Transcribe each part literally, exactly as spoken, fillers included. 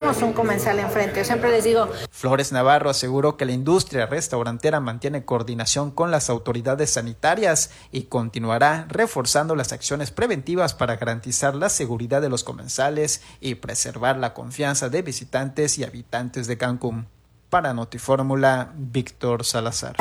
tenemos un comensal enfrente. Yo siempre les digo. Flores Navarro aseguró que la industria restaurantera mantiene coordinación con las autoridades sanitarias y continuará reforzando las acciones preventivas para garantizar la seguridad de los comensales y preservar la confianza de visitantes y habitantes de Cancún. Para Notifórmula, Víctor Salazar.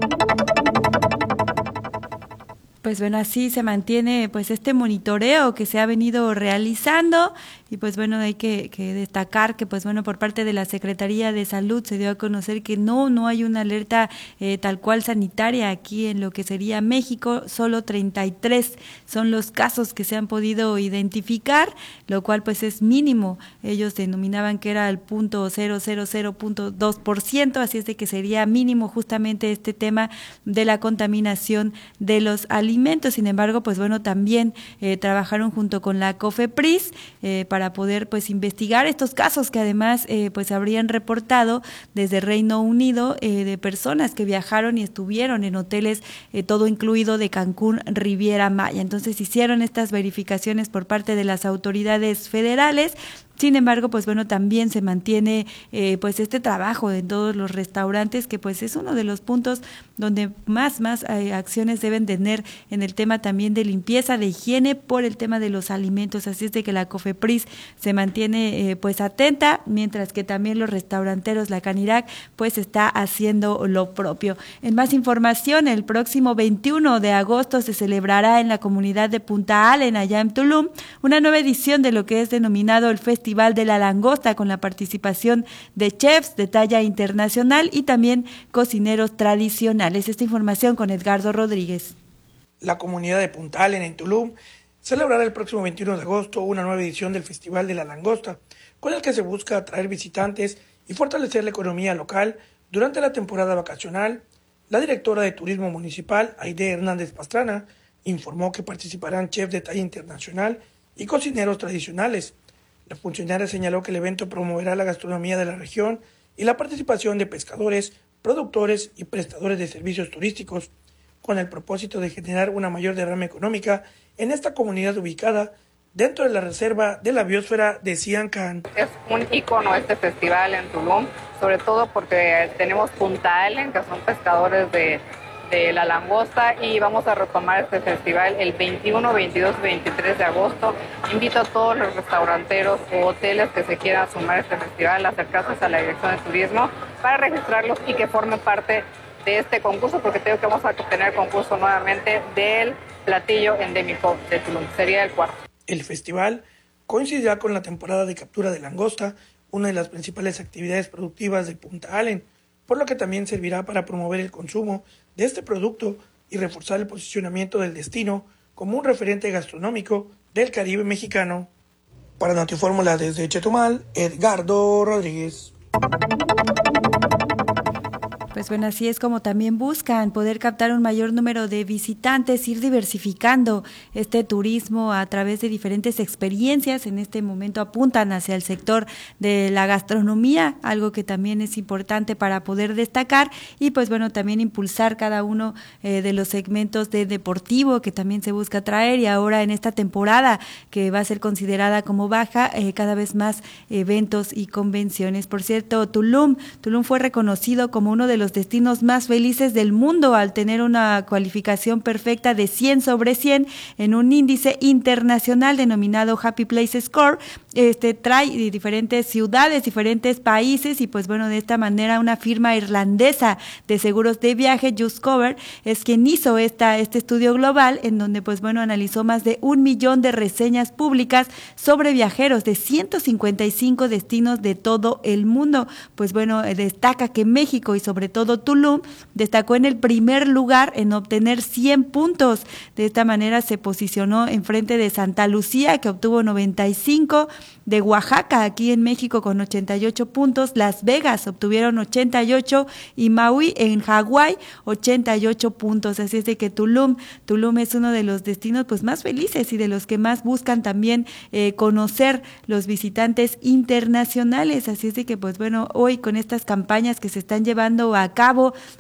Pues bueno, así se mantiene pues este monitoreo que se ha venido realizando y pues bueno, hay que, que destacar que pues bueno, por parte de la Secretaría de Salud se dio a conocer que no, no hay una alerta eh, tal cual sanitaria aquí en lo que sería México, solo treinta y tres son los casos que se han podido identificar, lo cual pues es mínimo, ellos denominaban que era el punto cero cero cero punto dos por ciento, así es de que sería mínimo justamente este tema de la contaminación de los alimentos. Sin embargo, pues bueno, también eh, trabajaron junto con la COFEPRIS eh, para poder pues investigar estos casos que además eh, pues habrían reportado desde Reino Unido eh, de personas que viajaron y estuvieron en hoteles eh, todo incluido de Cancún, Riviera Maya. Entonces hicieron estas verificaciones por parte de las autoridades federales. Sin embargo, pues bueno, también se mantiene eh, pues este trabajo en todos los restaurantes, que pues es uno de los puntos donde más, más eh, acciones deben tener en el tema también de limpieza, de higiene, por el tema de los alimentos. Así es de que la COFEPRIS se mantiene eh, pues atenta, mientras que también los restauranteros, la Canirac, pues está haciendo lo propio. En más información, el próximo veintiuno de agosto se celebrará en la comunidad de Punta Allen, allá en Tulum, una nueva edición de lo que es denominado el Festival Festival de la Langosta, con la participación de chefs de talla internacional y también cocineros tradicionales. Esta información con Edgardo Rodríguez. La comunidad de Punta Allen en Tulum celebrará el próximo veintiuno de agosto una nueva edición del Festival de la Langosta, con el que se busca atraer visitantes y fortalecer la economía local durante la temporada vacacional. La directora de Turismo Municipal, Aide Hernández Pastrana, informó que participarán chefs de talla internacional y cocineros tradicionales. La funcionaria señaló que el evento promoverá la gastronomía de la región y la participación de pescadores, productores y prestadores de servicios turísticos, con el propósito de generar una mayor derrama económica en esta comunidad ubicada dentro de la reserva de la biosfera de Siancán. Es un ícono este festival en Tulum, sobre todo porque tenemos Punta Allen, que son pescadores de de la langosta, y vamos a retomar este festival el veintiuno, veintidós y veintitrés de agosto. Invito a todos los restauranteros o hoteles que se quieran sumar a este festival a acercarse a la Dirección de Turismo para registrarlos y que formen parte de este concurso, porque tengo que vamos a tener concurso nuevamente del platillo endémico de Tulum. Sería el cuarto. El festival coincidirá con la temporada de captura de langosta, una de las principales actividades productivas de Punta Allen, por lo que también servirá para promover el consumo de este producto y reforzar el posicionamiento del destino como un referente gastronómico del Caribe mexicano. Para Notifórmula desde Chetumal, Edgardo Rodríguez. Pues bueno, así es como también buscan poder captar un mayor número de visitantes, ir diversificando este turismo a través de diferentes experiencias. En este momento apuntan hacia el sector de la gastronomía, algo que también es importante para poder destacar, y pues bueno, también impulsar cada uno eh, de los segmentos de deportivo que también se busca traer, y ahora en esta temporada que va a ser considerada como baja, eh, cada vez más eventos y convenciones. Por cierto, Tulum, Tulum fue reconocido como uno de los destinos más felices del mundo al tener una cualificación perfecta de cien sobre cien en un índice internacional denominado Happy Place Score. Este trae diferentes ciudades, diferentes países, y pues bueno, de esta manera una firma irlandesa de seguros de viaje, JustCover, es quien hizo esta, este estudio global, en donde pues bueno, analizó más de un millón de reseñas públicas sobre viajeros de ciento cincuenta y cinco destinos de todo el mundo. Pues bueno, destaca que México y sobre todo Tulum destacó en el primer lugar en obtener cien puntos. De esta manera se posicionó en frente de Santa Lucía, que obtuvo noventa y cinco, de Oaxaca, aquí en México, con ochenta y ocho puntos, Las Vegas obtuvieron ochenta y ocho y Maui en Hawái ochenta y ocho puntos. Así es de que Tulum, Tulum es uno de los destinos pues más felices y de los que más buscan también eh, conocer los visitantes internacionales. Así es de que pues bueno, hoy con estas campañas que se están llevando a cabo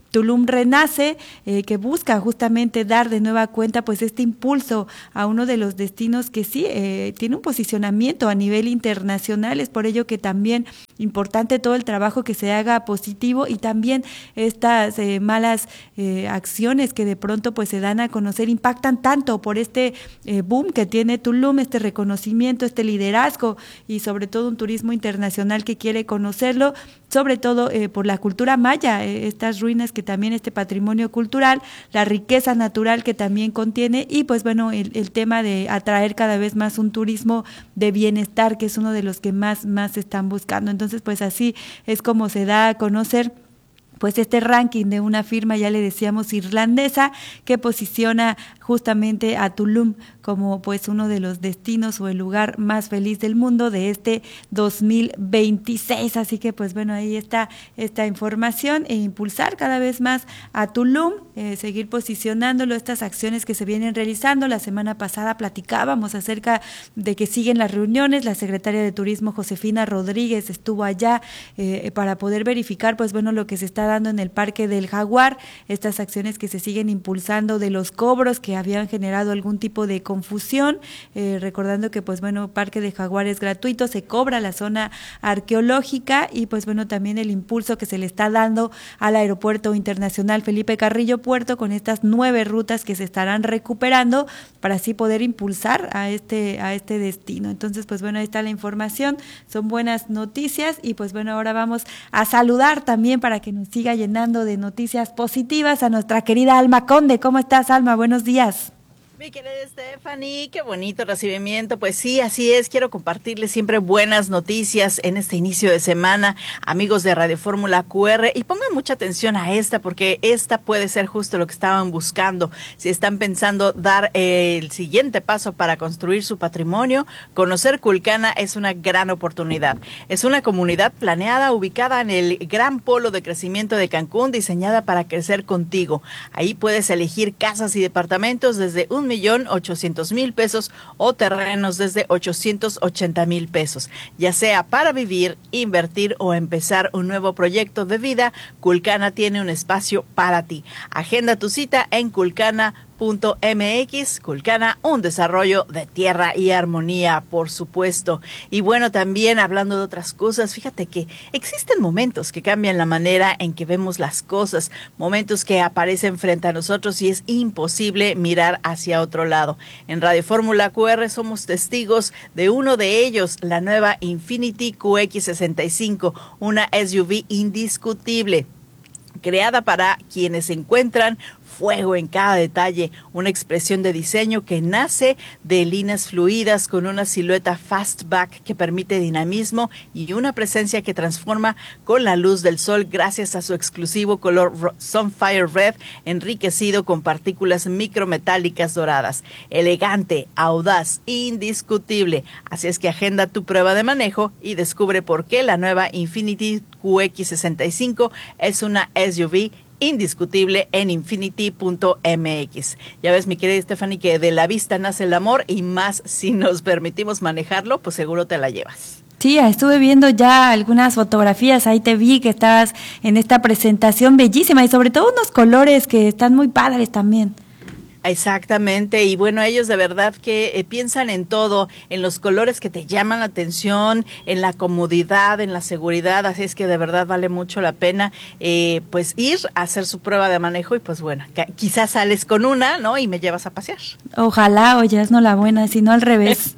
Tulum Renace, eh, que busca justamente dar de nueva cuenta pues este impulso a uno de los destinos que sí eh, tiene un posicionamiento a nivel internacional. Es por ello que también importante todo el trabajo que se haga positivo y también estas eh, malas eh, acciones que de pronto pues se dan a conocer impactan tanto por este eh, boom que tiene Tulum, este reconocimiento, este liderazgo y sobre todo un turismo internacional que quiere conocerlo, sobre todo eh, por la cultura maya, eh, estas ruinas que también este patrimonio cultural, la riqueza natural que también contiene y pues bueno, el, el tema de atraer cada vez más un turismo de bienestar, que es uno de los que más, más están buscando. Entonces, pues así es como se da a conocer pues este ranking de una firma, ya le decíamos, irlandesa, que posiciona justamente a Tulum como pues uno de los destinos o el lugar más feliz del mundo de este dos mil veintiséis. Así que pues bueno, ahí está esta información e impulsar cada vez más a Tulum, eh, seguir posicionándolo, estas acciones que se vienen realizando. La semana pasada platicábamos acerca de que siguen las reuniones, la secretaria de Turismo Josefina Rodríguez estuvo allá eh, para poder verificar pues bueno lo que se está dando en el Parque del Jaguar, estas acciones que se siguen impulsando de los cobros que habían generado algún tipo de confusión, eh, recordando que pues bueno, Parque del Jaguar es gratuito, se cobra la zona arqueológica y pues bueno, también el impulso que se le está dando al Aeropuerto Internacional Felipe Carrillo Puerto con estas nueve rutas que se estarán recuperando para así poder impulsar a este, a este destino. Entonces pues bueno, ahí está la información, son buenas noticias y pues bueno, ahora vamos a saludar también para que nos siga llenando de noticias positivas a nuestra querida Alma Conde. ¿Cómo estás, Alma? Buenos días. Mi querida Stephanie, qué bonito recibimiento. Pues sí, así es, quiero compartirles siempre buenas noticias en este inicio de semana, amigos de Radio Fórmula Q R, y pongan mucha atención a esta, porque esta puede ser justo lo que estaban buscando. Si están pensando dar eh, el siguiente paso para construir su patrimonio, conocer Culcana es una gran oportunidad. Es una comunidad planeada, ubicada en el gran polo de crecimiento de Cancún, diseñada para crecer contigo. Ahí puedes elegir casas y departamentos desde un millón ochocientos mil pesos o terrenos desde ochocientos ochenta mil pesos. Ya sea para vivir, invertir o empezar un nuevo proyecto de vida, Culcana tiene un espacio para ti. Agenda tu cita en culcana punto m x. Culcana, un desarrollo de tierra y armonía, por supuesto. Y bueno, también hablando de otras cosas, fíjate que existen momentos que cambian la manera en que vemos las cosas, momentos que aparecen frente a nosotros y es imposible mirar hacia otro lado. En Radio Fórmula Q R somos testigos de uno de ellos, la nueva Infiniti Q X sesenta y cinco, una S U V indiscutible, creada para quienes encuentran fuego en cada detalle, una expresión de diseño que nace de líneas fluidas con una silueta fastback que permite dinamismo y una presencia que transforma con la luz del sol gracias a su exclusivo color Sunfire Red enriquecido con partículas micrometálicas doradas. Elegante, audaz, indiscutible. Así es que agenda tu prueba de manejo y descubre por qué la nueva Infiniti Q X sesenta y cinco es una S U V indiscutible en infiniti punto m x. Ya ves, mi querida Stephanie, que de la vista nace el amor y más si nos permitimos manejarlo, pues seguro te la llevas. Sí, estuve viendo ya algunas fotografías, ahí te vi que estabas en esta presentación bellísima y sobre todo unos colores que están muy padres también. Exactamente, y bueno, ellos de verdad que eh, piensan en todo, en los colores que te llaman la atención, en la comodidad, en la seguridad, así es que de verdad vale mucho la pena eh, pues ir a hacer su prueba de manejo y pues bueno, quizás sales con una, ¿no? Y me llevas a pasear. Ojalá, oye, es no la buena, sino al revés.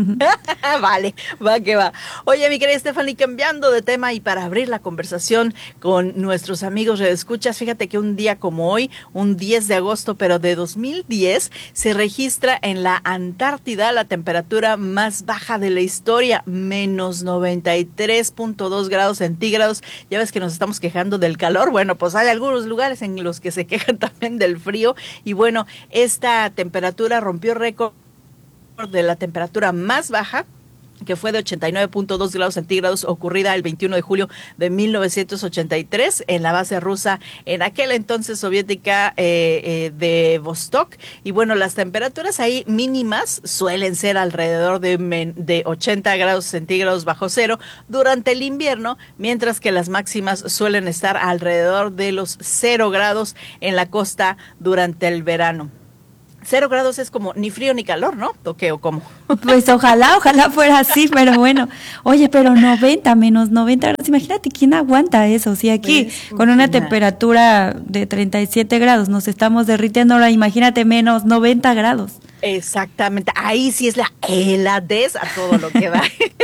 Vale, va que va. Oye, mi querida Stephanie, cambiando de tema y para abrir la conversación con nuestros amigos redescuchas, fíjate que un día como hoy, un diez de agosto, pero de dos mil diez, se registra en la Antártida la temperatura más baja de la historia, menos noventa y tres punto dos grados centígrados. Ya ves que nos estamos quejando del calor, bueno, pues hay algunos lugares en los que se quejan también del frío, y bueno, esta temperatura rompió récord de la temperatura más baja que fue de ochenta y nueve punto dos grados centígrados, ocurrida el veintiuno de julio de mil novecientos ochenta y tres en la base rusa, en aquel entonces soviética eh, eh, de Vostok. Y bueno, las temperaturas ahí mínimas suelen ser alrededor de, de ochenta grados centígrados bajo cero durante el invierno, mientras que las máximas suelen estar alrededor de los cero grados en la costa durante el verano. Cero grados es como ni frío ni calor, ¿no? ¿O qué o cómo? Pues ojalá, ojalá fuera así, pero bueno. Oye, pero noventa, menos noventa grados, imagínate quién aguanta eso. Si aquí pues, con una temperatura de treinta y siete grados nos estamos derritiendo, ahora imagínate menos noventa grados. Exactamente, ahí sí es la heladez a todo lo que da.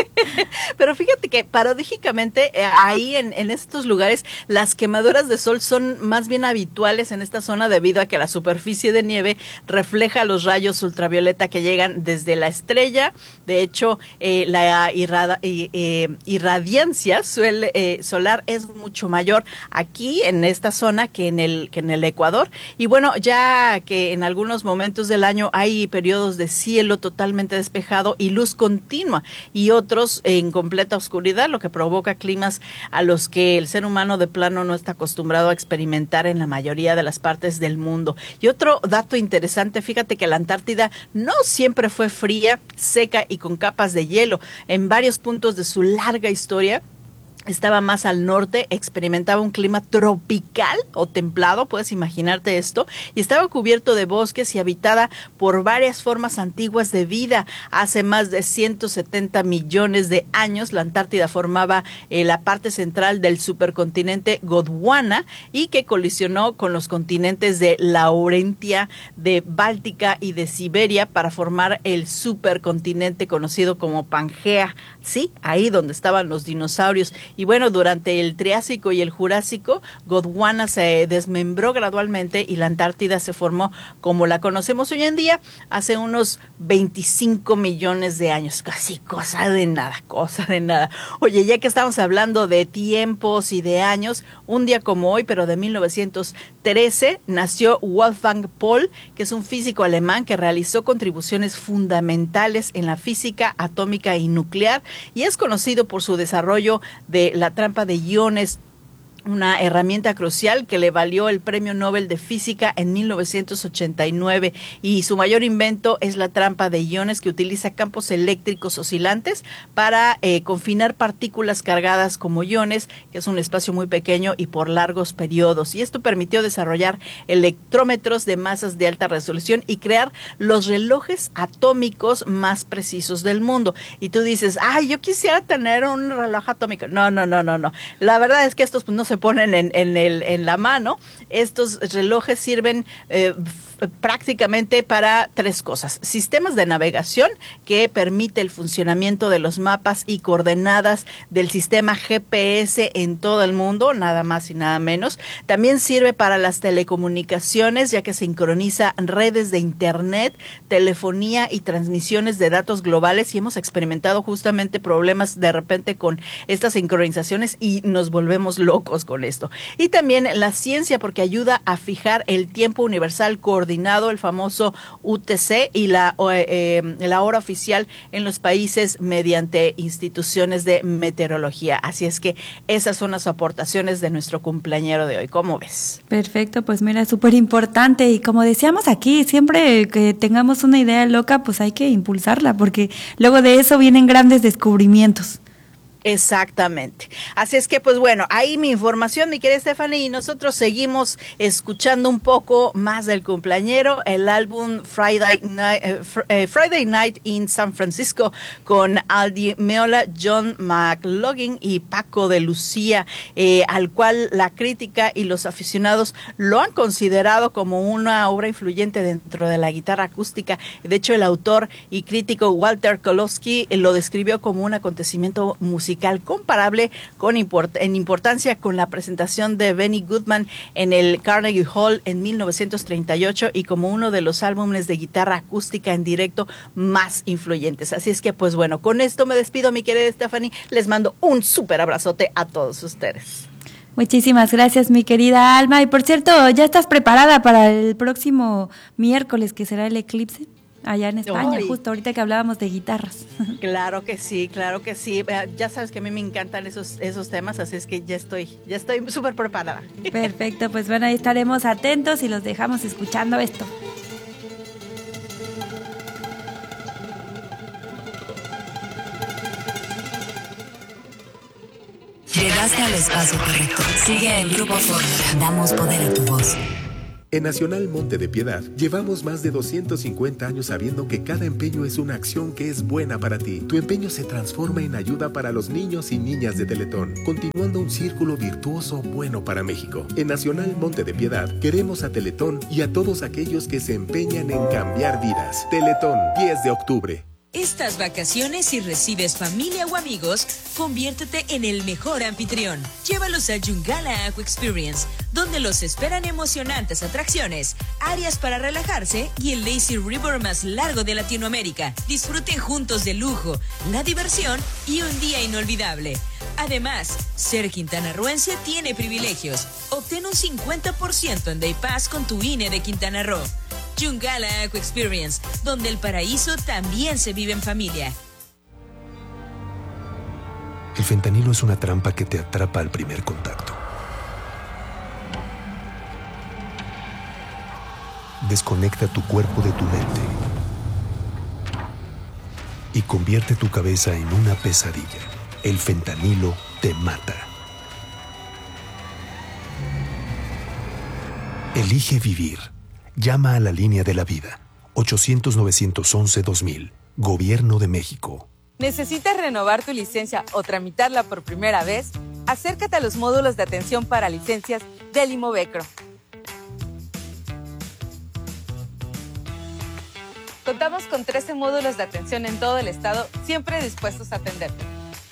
Pero fíjate que paradójicamente eh, ahí en, en estos lugares las quemaduras de sol son más bien habituales en esta zona debido a que la superficie de nieve refleja los rayos ultravioleta que llegan desde la estrella. De hecho, eh, la irrada, eh, eh, irradiancia suele, eh, solar es mucho mayor aquí en esta zona que en el que en el Ecuador. Y bueno, ya que en algunos momentos del año hay periodos de cielo totalmente despejado y luz continua y otros en completa oscuridad, lo que provoca climas a los que el ser humano de plano no está acostumbrado a experimentar en la mayoría de las partes del mundo. Y otro dato interesante, fíjate que la Antártida no siempre fue fría, seca y con capas de hielo. En varios puntos de su larga historia estaba más al norte, experimentaba un clima tropical o templado, puedes imaginarte esto, y estaba cubierto de bosques y habitada por varias formas antiguas de vida. Hace más de ciento setenta millones de años, la Antártida formaba eh, la parte central del supercontinente Gondwana y que colisionó con los continentes de Laurentia, de Báltica y de Siberia para formar el supercontinente conocido como Pangea. Sí, ahí donde estaban los dinosaurios. Y bueno, durante el Triásico y el Jurásico, Gondwana se desmembró gradualmente y la Antártida se formó como la conocemos hoy en día, hace unos veinticinco millones de años. Casi cosa de nada, cosa de nada. Oye, ya que estamos hablando de tiempos y de años, un día como hoy, pero de mil novecientos trece, nació Wolfgang Paul, que es un físico alemán que realizó contribuciones fundamentales en la física atómica y nuclear, y es conocido por su desarrollo de la trampa de iones, una herramienta crucial que le valió el Premio Nobel de Física en mil novecientos ochenta y nueve, y su mayor invento es la trampa de iones, que utiliza campos eléctricos oscilantes para eh, confinar partículas cargadas como iones, que es un espacio muy pequeño y por largos periodos, y esto permitió desarrollar electrómetros de masas de alta resolución y crear los relojes atómicos más precisos del mundo. Y tú dices, ay, yo quisiera tener un reloj atómico. No, no, no, no, no. La verdad es que estos pues, no se se ponen en, en, el, en la mano. Estos relojes sirven eh, prácticamente para tres cosas: sistemas de navegación, que permite el funcionamiento de los mapas y coordenadas del sistema G P S en todo el mundo, nada más y nada menos. También sirve para las telecomunicaciones, ya que sincroniza redes de internet, telefonía y transmisiones de datos globales, y hemos experimentado justamente problemas de repente con estas sincronizaciones y nos volvemos locos con esto. Y también la ciencia, porque ayuda a fijar el tiempo universal coordinado, el famoso U T C, y la, eh, la hora oficial en los países mediante instituciones de meteorología. Así es que esas son las aportaciones de nuestro cumpleañero de hoy. ¿Cómo ves? Perfecto, pues mira, súper importante, y como decíamos aquí, siempre que tengamos una idea loca, pues hay que impulsarla, porque luego de eso vienen grandes descubrimientos. Exactamente. Así es que, pues bueno, ahí mi información, mi querida Stephanie, y nosotros seguimos escuchando un poco más del cumpleañero, el álbum Friday Night, eh, eh, Friday Night in San Francisco, con Aldi Meola, John McLaughlin y Paco de Lucía, eh, al cual la crítica y los aficionados lo han considerado como una obra influyente dentro de la guitarra acústica. De hecho, el autor y crítico Walter Kolowski eh, lo describió como un acontecimiento musical comparable con import en importancia con la presentación de Benny Goodman en el Carnegie Hall en mil novecientos treinta y ocho, y como uno de los álbumes de guitarra acústica en directo más influyentes. Así es que, pues bueno, con esto me despido, mi querida Stephanie. Les mando un súper abrazote a todos ustedes. Muchísimas gracias, mi querida Alma. Y por cierto, ¿ya estás preparada para el próximo miércoles, que será el eclipse? allá en España, Uy. justo ahorita que hablábamos de guitarras. Claro que sí, claro que sí. Eh, Ya sabes que a mí me encantan esos, esos temas, así es que ya estoy, ya estoy súper preparada. Perfecto, pues bueno, ahí estaremos atentos y los dejamos escuchando esto. Llegaste al espacio correcto. Sigue el Grupo Fórmula. Damos poder a tu voz. En Nacional Monte de Piedad llevamos más de doscientos cincuenta años sabiendo que cada empeño es una acción que es buena para ti. Tu empeño se transforma en ayuda para los niños y niñas de Teletón, continuando un círculo virtuoso bueno para México. En Nacional Monte de Piedad queremos a Teletón y a todos aquellos que se empeñan en cambiar vidas. Teletón, diez de octubre. Estas vacaciones, si recibes familia o amigos, conviértete en el mejor anfitrión. Llévalos a Yungala Aqua Experience, donde los esperan emocionantes atracciones, áreas para relajarse y el lazy river más largo de Latinoamérica. Disfruten juntos del lujo, la diversión y un día inolvidable. Además, ser quintanarroense tiene privilegios. Obtén un cincuenta por ciento en Day Pass con tu I N E de Quintana Roo. Yungala Aqua Experience, donde el paraíso también se vive en familia. El fentanilo es una trampa que te atrapa al primer contacto. Desconecta tu cuerpo de tu mente y convierte tu cabeza en una pesadilla. El fentanilo te mata. Elige vivir. Llama a la línea de la vida. ochocientos, novecientos once, dos mil. Gobierno de México. ¿Necesitas renovar tu licencia o tramitarla por primera vez? Acércate a los módulos de atención para licencias del Imovecro. Contamos con trece módulos de atención en todo el estado, siempre dispuestos a atenderte.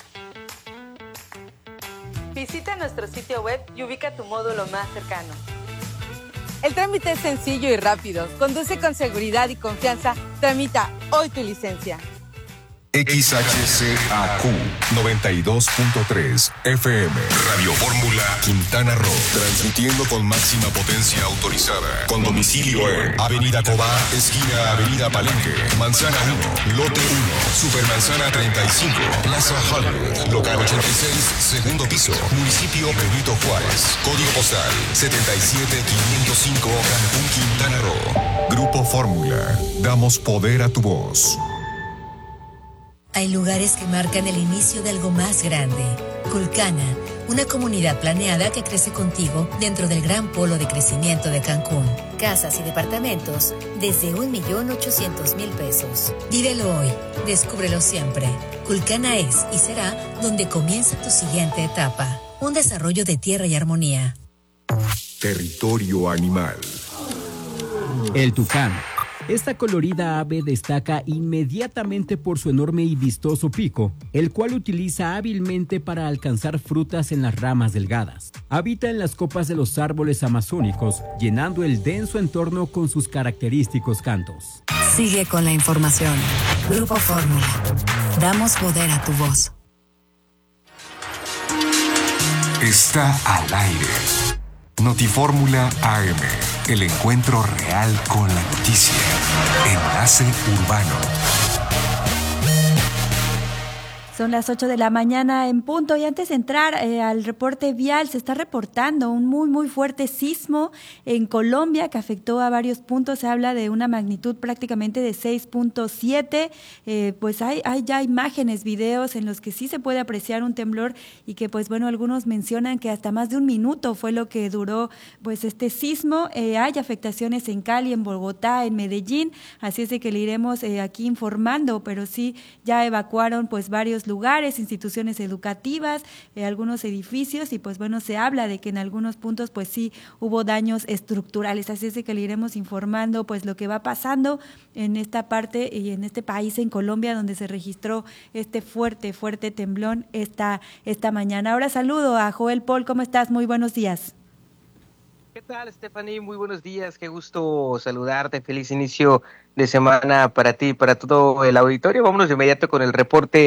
Visita nuestro sitio web y ubica tu módulo más cercano. El trámite es sencillo y rápido. Conduce con seguridad y confianza. Tramita hoy tu licencia. X H C A Q noventa y dos punto tres F M Radio Fórmula Quintana Roo, transmitiendo con máxima potencia autorizada, con domicilio en Avenida Cobá, esquina Avenida Palenque, Manzana uno, Lote uno, Supermanzana treinta y cinco, Plaza Hollywood, Local ochenta y seis, segundo piso, Municipio Benito Juárez, Código Postal setenta y siete quinientos cinco, Cancún, Quintana Roo. Grupo Fórmula, damos poder a tu voz. Hay lugares que marcan el inicio de algo más grande. Culcana, una comunidad planeada que crece contigo dentro del gran polo de crecimiento de Cancún. Casas y departamentos desde un millón ochocientos mil pesos. Vívelo hoy, descúbrelo siempre. Culcana es y será donde comienza tu siguiente etapa. Un desarrollo de tierra y armonía. Territorio animal. El tucán. Esta colorida ave destaca inmediatamente por su enorme y vistoso pico, el cual utiliza hábilmente para alcanzar frutas en las ramas delgadas. Habita en las copas de los árboles amazónicos, llenando el denso entorno con sus característicos cantos. Sigue con la información. Grupo Fórmula. Damos poder a tu voz. Está al aire. Notifórmula A M, el encuentro real con la noticia. Enlace Urbano. Son las ocho de la mañana en punto y antes de entrar eh, al reporte vial se está reportando un muy muy fuerte sismo en Colombia que afectó a varios puntos. Se habla de una magnitud prácticamente de seis punto siete. Eh, pues hay, hay ya imágenes, videos en los que sí se puede apreciar un temblor y que pues bueno, algunos mencionan que hasta más de un minuto fue lo que duró pues este sismo. Eh, hay afectaciones en Cali, en Bogotá, en Medellín, así es de que le iremos eh, aquí informando, pero sí ya evacuaron pues varios lugares, instituciones educativas, eh, algunos edificios y pues bueno, se habla de que en algunos puntos pues sí hubo daños estructurales, así es de que le iremos informando pues lo que va pasando en esta parte y en este país, en Colombia, donde se registró este fuerte, fuerte temblón esta, esta mañana. Ahora saludo a Joel Paul, ¿cómo estás? Muy buenos días. ¿Qué tal, Stephanie? Muy buenos días, qué gusto saludarte, feliz inicio de semana para ti y para todo el auditorio. Vámonos de inmediato con el reporte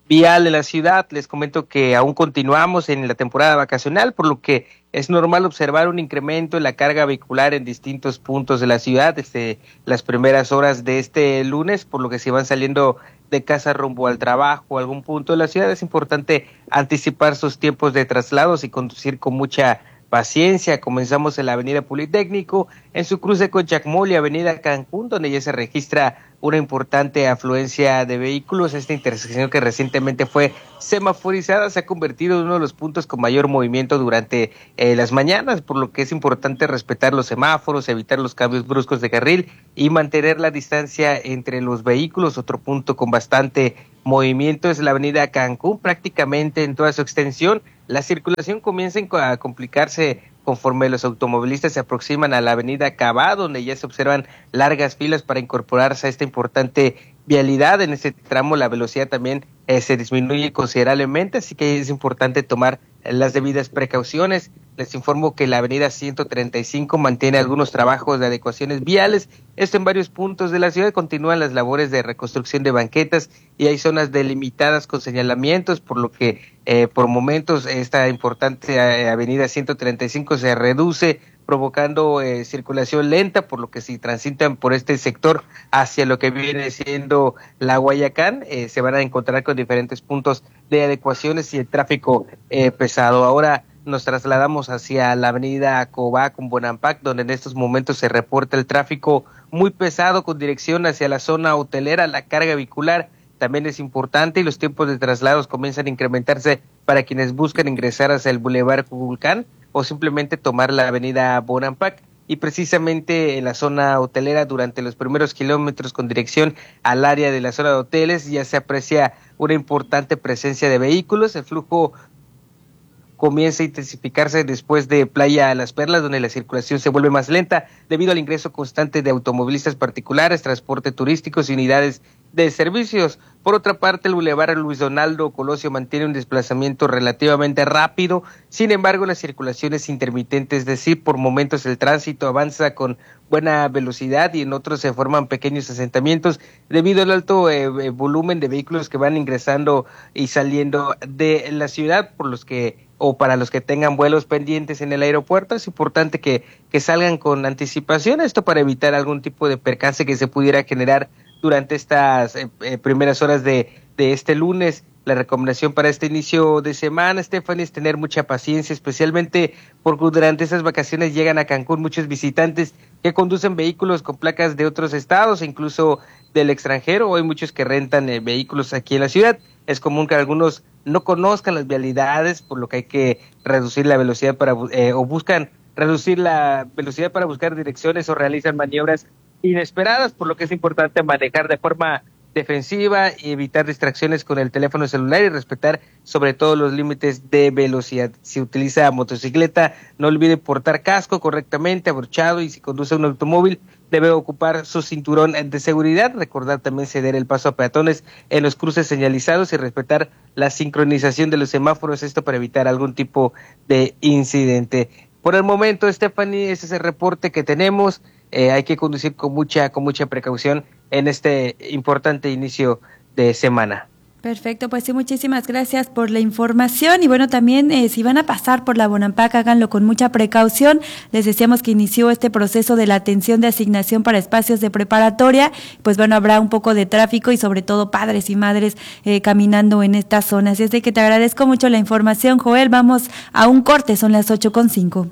vial en la ciudad. Les comento que aún continuamos en la temporada vacacional, por lo que es normal observar un incremento en la carga vehicular en distintos puntos de la ciudad desde las primeras horas de este lunes, por lo que si van saliendo de casa rumbo al trabajo o algún punto de la ciudad, es importante anticipar sus tiempos de traslados y conducir con mucha paciencia. Comenzamos en la avenida Politécnico, en su cruce con Chacmol y avenida Cancún, donde ya se registra una importante afluencia de vehículos. Esta intersección, que recientemente fue semaforizada, se ha convertido en uno de los puntos con mayor movimiento durante eh, las mañanas, por lo que es importante respetar los semáforos, evitar los cambios bruscos de carril y mantener la distancia entre los vehículos. Otro punto con bastante movimiento es la avenida Cancún, prácticamente en toda su extensión. La circulación comienza a complicarse conforme los automovilistas se aproximan a la avenida Cabá, donde ya se observan largas filas para incorporarse a esta importante vialidad. En este tramo la velocidad también eh, se disminuye considerablemente, así que es importante tomar las debidas precauciones. Les informo que la avenida ciento treinta y cinco mantiene algunos trabajos de adecuaciones viales. Esto en varios puntos de la ciudad. Continúan las labores de reconstrucción de banquetas y hay zonas delimitadas con señalamientos, por lo que eh, por momentos esta importante eh, avenida ciento treinta y cinco se reduce, provocando eh, circulación lenta, por lo que si transitan por este sector hacia lo que viene siendo la Guayacán, eh, se van a encontrar con diferentes puntos de adecuaciones y el tráfico eh, pesado. Ahora nos trasladamos hacia la avenida Cobá con Bonampak, donde en estos momentos se reporta el tráfico muy pesado con dirección hacia la zona hotelera. La carga vehicular también es importante y los tiempos de traslados comienzan a incrementarse para quienes buscan ingresar hacia el Boulevard Cuculcán o simplemente tomar la avenida Bonampak. Y precisamente en la zona hotelera, durante los primeros kilómetros con dirección al área de la zona de hoteles, ya se aprecia una importante presencia de vehículos. El flujo comienza a intensificarse después de Playa Las Perlas, donde la circulación se vuelve más lenta debido al ingreso constante de automovilistas particulares, transporte turísticos y unidades de servicios. Por otra parte, el Boulevard Luis Donaldo Colosio mantiene un desplazamiento relativamente rápido. Sin embargo, la circulación es intermitente, es decir, por momentos el tránsito avanza con buena velocidad y en otros se forman pequeños asentamientos debido al alto eh, volumen de vehículos que van ingresando y saliendo de la ciudad, por los que o para los que tengan vuelos pendientes en el aeropuerto. Es importante que, que salgan con anticipación, esto para evitar algún tipo de percance que se pudiera generar durante estas eh, eh, primeras horas de, de este lunes. La recomendación para este inicio de semana, Stephanie, es tener mucha paciencia, especialmente porque durante estas vacaciones llegan a Cancún muchos visitantes que conducen vehículos con placas de otros estados e incluso del extranjero. Hay muchos que rentan eh, vehículos aquí en la ciudad. Es común que algunos no conozcan las vialidades, por lo que hay que reducir la velocidad para eh, o buscan reducir la velocidad para buscar direcciones o realizan maniobras inesperadas, por lo que es importante manejar de forma defensiva y evitar distracciones con el teléfono celular y respetar sobre todo los límites de velocidad. Si utiliza motocicleta, no olvide portar casco correctamente abrochado y si conduce un automóvil debe ocupar su cinturón de seguridad. Recordar también ceder el paso a peatones en los cruces señalizados y respetar la sincronización de los semáforos, esto para evitar algún tipo de incidente. Por el momento, Stephanie, ese es el reporte que tenemos. Eh, hay que conducir con mucha, con mucha precaución en este importante inicio de semana. Perfecto, pues sí, muchísimas gracias por la información y bueno, también eh, si van a pasar por la Bonampak, háganlo con mucha precaución. Les decíamos que inició este proceso de la atención de asignación para espacios de preparatoria, pues bueno, habrá un poco de tráfico y sobre todo padres y madres eh, caminando en estas zonas. Así es de que te agradezco mucho la información, Joel. Vamos a un corte, son las ocho con cinco.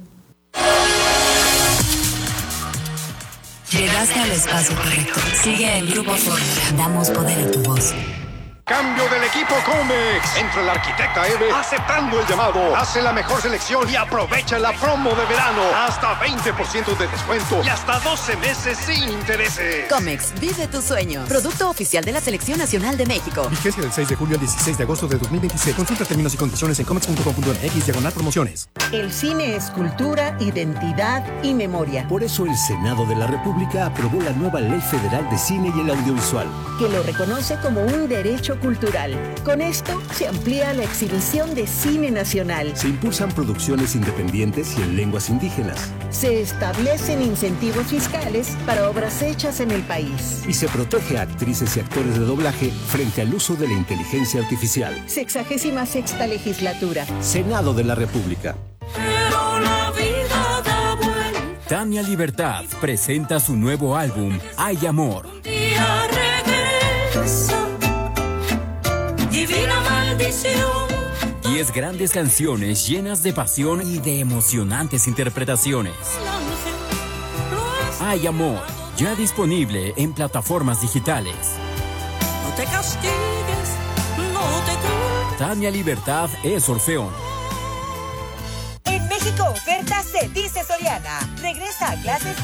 Llegaste al espacio correcto. Sigue el Grupo Fórmula. Damos poder a tu voz. Cambio del equipo Comex. Entra la arquitecta Eve aceptando el llamado. Hace la mejor selección y aprovecha la promo de verano. Hasta veinte por ciento de descuento y hasta doce meses sin intereses. Comex, vive tus sueños. Producto oficial de la Selección Nacional de México. Vigencia del seis de julio al dieciséis de agosto de dos mil veintiséis. Consulta términos y condiciones en comex punto com punto m x diagonal promociones. El cine es cultura, identidad y memoria. Por eso el Senado de la República aprobó la nueva Ley Federal de Cine y el Audiovisual, que lo reconoce como un derecho compromiso cultural. Con esto se amplía la exhibición de cine nacional. Se impulsan producciones independientes y en lenguas indígenas. Se establecen incentivos fiscales para obras hechas en el país. Y se protege a actrices y actores de doblaje frente al uso de la inteligencia artificial. Sexagésima sexta legislatura. Senado de la República. Pero la vida da vuelta. Tania Libertad presenta su nuevo álbum, Hay Amor. Un día regresa, divina maldición. Diez grandes canciones llenas de pasión y de emocionantes interpretaciones. Hay Amor, ya disponible en plataformas digitales. No te castigues, no te culpes. Tania Libertad es Orfeón. En México, oferta se dice Soriana. Regresa a clases